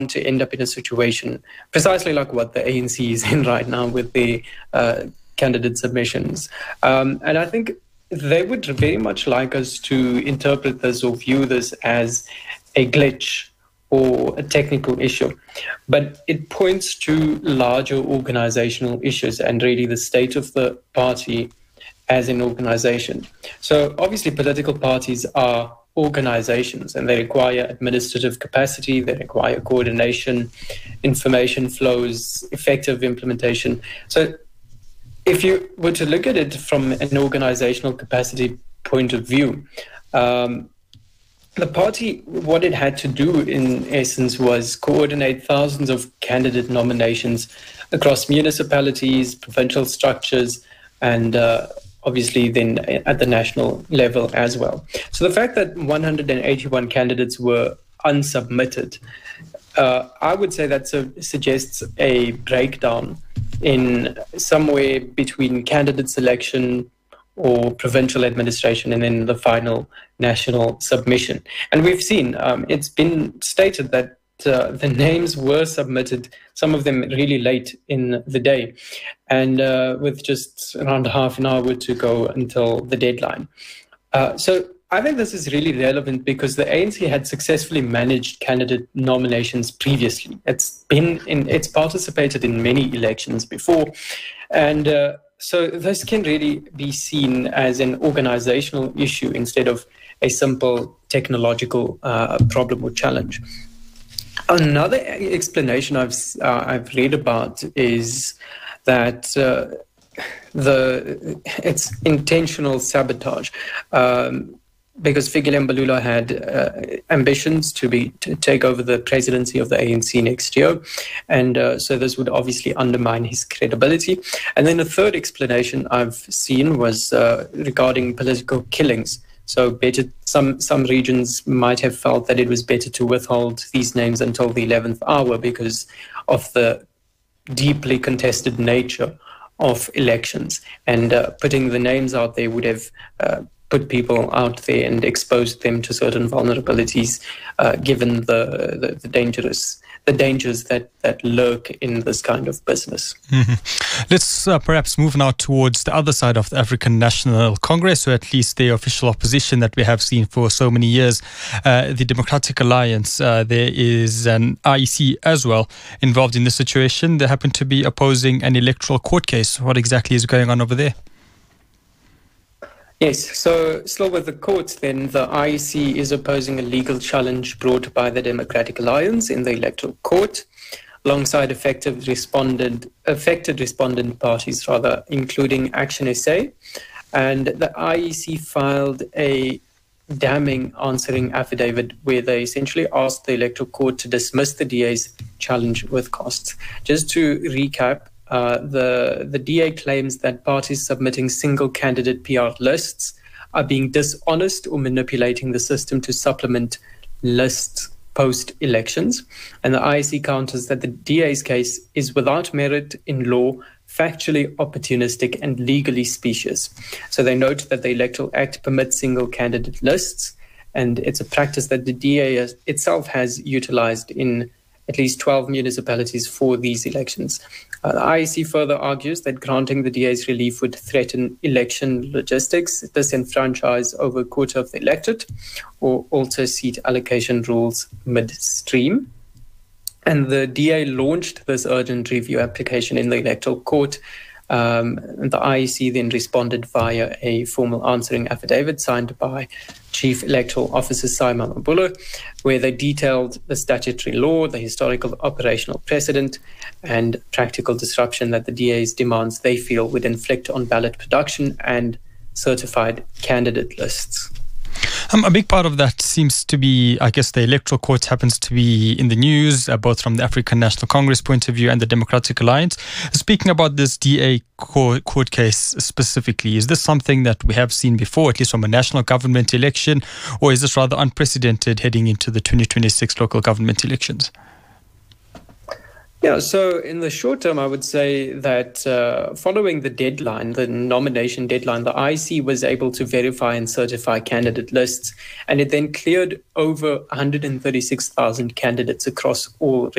to end up in a situation precisely like what the ANC is in right now with the candidate submissions. And I think they would very much like us to interpret this or view this as a glitch or a technical issue. But it points to larger organizational issues and really the state of the party as an organization. So obviously political parties are organizations and they require administrative capacity, they require coordination, information flows, effective implementation. So if you were to look at it from an organizational capacity point of view, the party, what it had to do in essence was coordinate thousands of candidate nominations across municipalities, provincial structures, and obviously then at the national level as well. So the fact that 181 candidates were unsubmitted, I would say that suggests a breakdown in somewhere between candidate selection or provincial administration and then the final national submission. And we've seen, it's been stated that the names were submitted, some of them really late in the day, and with just around half an hour to go until the deadline. So I think this is really relevant because the ANC had successfully managed candidate nominations previously. It's participated in many elections before, and so this can really be seen as an organizational issue instead of a simple technological problem or challenge. Another explanation I've read about is that it's intentional sabotage. Because Fikile Mbalula had ambitions to take over the presidency of the ANC next year. And so this would obviously undermine his credibility. And then the third explanation I've seen was regarding political killings. So some regions might have felt that it was better to withhold these names until the 11th hour because of the deeply contested nature of elections. And putting the names out there would have put people out there and exposed them to certain vulnerabilities, given the dangers that lurk in this kind of business. Mm-hmm. Let's perhaps move now towards the other side of the African National Congress, or at least the official opposition that we have seen for so many years, the Democratic Alliance. There is an IEC as well involved in the situation. They happen to be opposing an electoral court case. What exactly is going on over there? Yes, so still with the courts then, the IEC is opposing a legal challenge brought by the Democratic Alliance in the Electoral Court, alongside affected respondent parties, including Action SA. And the IEC filed a damning answering affidavit where they essentially asked the Electoral Court to dismiss the DA's challenge with costs. Just to recap, the DA claims that parties submitting single candidate PR lists are being dishonest or manipulating the system to supplement lists post-elections. And the IEC counters that the DA's case is without merit in law, factually opportunistic and legally specious. So they note that the Electoral Act permits single candidate lists, and it's a practice that the DA itself has utilized in at least 12 municipalities for these elections. The IEC further argues that granting the DA's relief would threaten election logistics, disenfranchise over a quarter of the electorate, or alter seat allocation rules midstream. And the DA launched this urgent review application in the Electoral Court. And the IEC then responded via a formal answering affidavit signed by Chief Electoral Officer Simon Mabula, where they detailed the statutory law, the historical operational precedent, and practical disruption that the DA's demands they feel would inflict on ballot production and certified candidate lists. A big part of that seems to be, I guess, the Electoral Court happens to be in the news, both from the African National Congress point of view and the Democratic Alliance. Speaking about this DA court case specifically, is this something that we have seen before, at least from a national government election, or is this rather unprecedented heading into the 2026 local government elections? Yeah, so in the short term, I would say that following the deadline, the nomination deadline, the IEC was able to verify and certify candidate lists, and it then cleared over 136,000 candidates across all